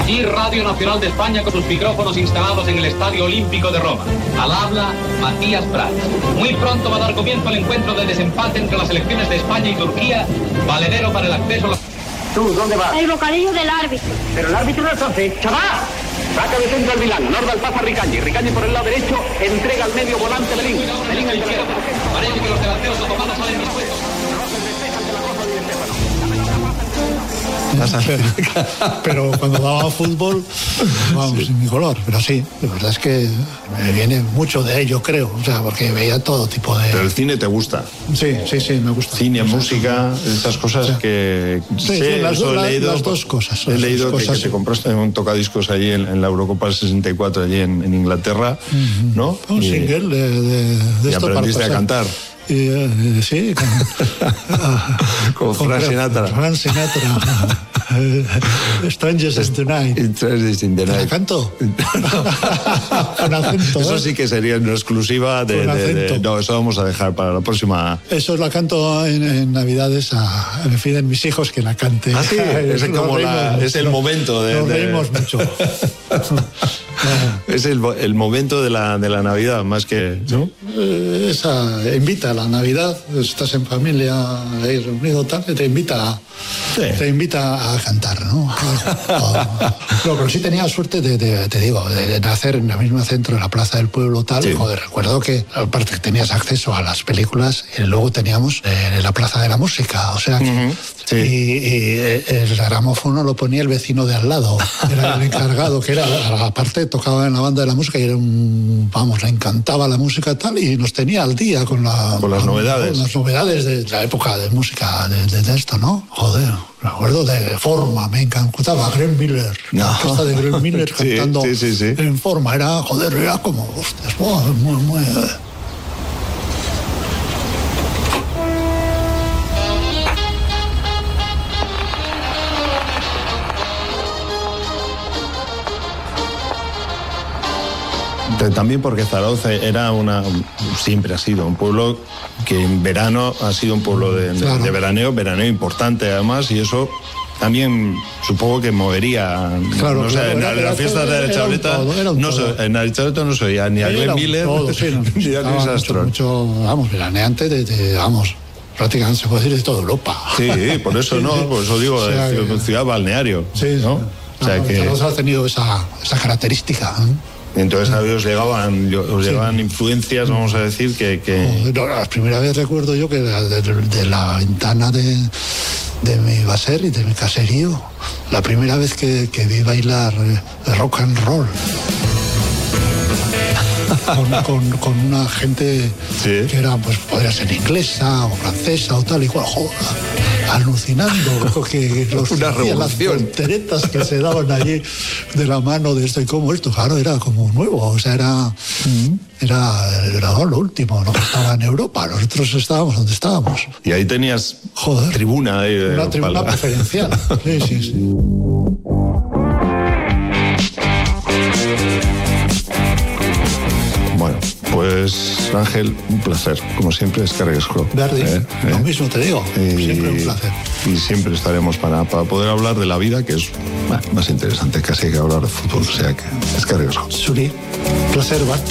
Aquí Radio Nacional de España con sus micrófonos instalados en el Estadio Olímpico de Roma. Al habla Matías Prats. Muy pronto va a dar comienzo el encuentro de desempate entre las selecciones de España y Turquía, valedero para el acceso a la... ¿Tú dónde vas? El bocadillo del árbitro. Pero el árbitro no es francés. ¡Chaval! Saca de centro al Milán, Norda al pasa a Ricañi. Ricañi por el lado derecho, entrega al medio volante Belín. Belín al izquierdo. Parece que los delanteros otomanos salen dispuestos. Pero cuando daba fútbol, vamos, sin mi color. Pero sí, la verdad es que me viene mucho de ello, creo. O sea, porque veía todo tipo de... Pero el cine te gusta. Sí, me gusta. Cine, música, estas cosas que... Sí, las dos cosas. He leído que te compraste un tocadiscos allí en la Eurocopa del 64, allí en Inglaterra, ¿no? Un single de y esto aprendiste a cantar. Sí, con Frank Sinatra. Frank Sinatra. Strangers in the Night. Strangers in the Night. ¿La canto? Con acento. Eso sí que sería una exclusiva de... No, eso vamos a dejar para la próxima. Eso la canto en Navidades me piden mis hijos que la cante. Ah, sí, es el momento de... Nos reímos mucho. Es el momento de la Navidad, más que... ¿no? Esa invita a la Navidad, estás en familia ahí reunido, tal, te invita a cantar, ¿no? Pero sí tenía suerte de nacer en el mismo centro, en la Plaza del Pueblo, tal. Sí. Joder, recuerdo que aparte tenías acceso a las películas y luego teníamos la Plaza de la Música, o sea que... Sí. Y el gramófono lo ponía el vecino de al lado, era el encargado, que era, aparte tocaba en la banda de la música y era le encantaba la música tal, y nos tenía al día con las novedades. Con las novedades de la época de música, de esto, ¿no? Joder, me acuerdo de Forma, me encantaba Glenn Miller, la orquesta de Glenn Miller cantando en Forma, era como, hostias, muy... También porque Zarauz siempre ha sido un pueblo que en verano ha sido un pueblo de veraneo importante además, y eso también supongo que movería. Claro, no sé, en la fiesta de la Chauleta en la Chauleta no se oía ni a Glenn Miller ni a Louis Armstrong. Veraneante prácticamente se puede decir de toda Europa. Sí, por eso por eso digo, ciudad balneario. Sí, ¿no? O sea que ha tenido esa característica, ¿no? Entonces a ellos llegaban influencias, vamos a decir, que... La primera vez recuerdo yo que de la ventana de mi baser y de mi caserío, la primera vez que vi bailar rock and roll. Con una gente que era, pues podría ser inglesa o francesa o tal y cual, joder, alucinando que las volteretas que se daban allí de la mano de esto y como esto, claro, era como nuevo, o sea, era lo último, lo que estaba en Europa, nosotros estábamos donde estábamos. Y ahí tenías tribuna. Una tribuna preferencial, sí. Bueno, pues Ángel, un placer, como siempre, Eskerrik-asko. Lo mismo te digo, siempre un placer. Y siempre estaremos para poder hablar de la vida, que es más interesante casi que hablar de fútbol, o sea que Eskerrik-asko. Suri, placer, va.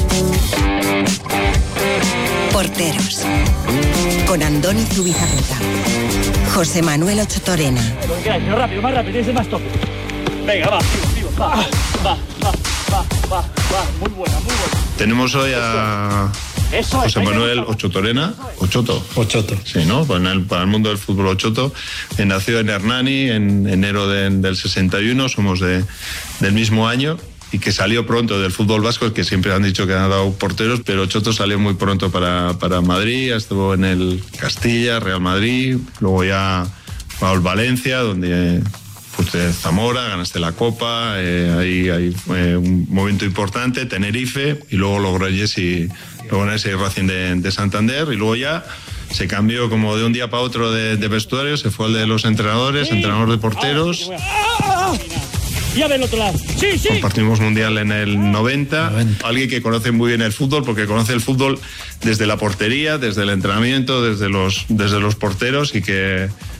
Porteros, con Andoni Zubizarreta, José Manuel Ochotorena. Rápido, más rápido, ese más toque. Venga, va, muy buena. Tenemos hoy a José Manuel Ochotorena. Ochoto. Sí, ¿no? Para el mundo del fútbol, Ochoto. Nació en Hernani en enero del 61, somos del mismo año, y que salió pronto del fútbol vasco, que siempre han dicho que han dado porteros, pero Ochoto salió muy pronto para Madrid, estuvo en el Castilla, Real Madrid, luego ya va al Valencia, donde... Fuiste Zamora, ganaste la Copa, ahí hay un momento importante, Tenerife, y luego Logroñés y Racing de Santander, y luego ya se cambió como de un día para otro de vestuario, se fue al de los entrenadores, entrenador de porteros. Ya del otro lado. Sí. Compartimos mundial en el 90. Alguien que conoce muy bien el fútbol, porque conoce el fútbol desde la portería, desde el entrenamiento, desde los porteros, y que